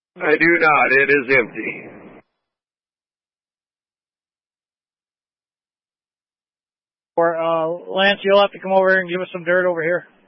I do not. It is empty. Or Lance, you'll have to come over here and give us some dirt over here.